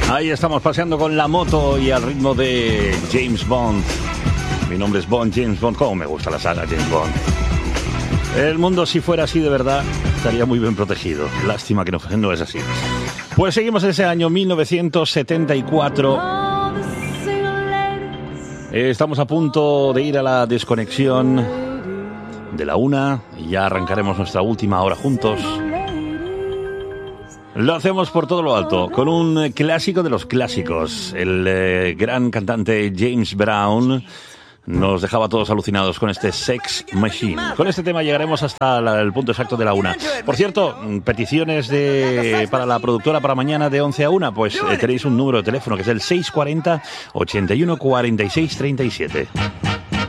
Ahí estamos paseando con la moto y al ritmo de James Bond. Mi nombre es Bond, James Bond. Cómo me gusta la saga James Bond. El mundo, si fuera así de verdad, estaría muy bien protegido. Lástima que no es así. Pues seguimos en ese año 1974. Estamos a punto de ir a la desconexión de la 1 y ya arrancaremos nuestra última hora juntos. Lo hacemos por todo lo alto, con un clásico de los clásicos. El gran cantante James Brown nos dejaba a todos alucinados con este Sex Machine. Con este tema llegaremos hasta el punto exacto de la 1. Por cierto, peticiones para la productora para mañana de 11 a 1, pues tenéis un número de teléfono que es el 640 81 46 37.